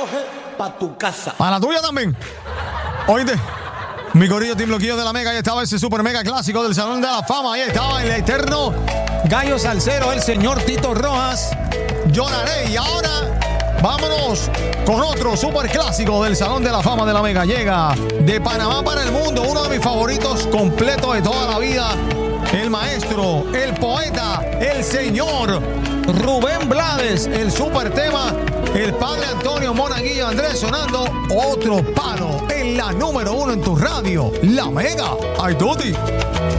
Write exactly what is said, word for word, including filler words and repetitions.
para tu casa. Para la tuya también. Oíste, mi corillo Team Loquillo de la Mega. Ahí estaba ese super mega clásico del Salón de la Fama. Ahí estaba el eterno gallo salsero, el señor Tito Rojas. Lloraré. Y ahora vámonos con otro super clásico del Salón de la Fama de la Mega. Llega de Panamá para el mundo, uno de mis favoritos completos de toda la vida. El maestro, el poeta, el señor Rubén Blades, el super tema, el padre Antonio Monaguillo Andrés sonando otro palo en la número uno en tu radio, la Mega. Ay, Tuti.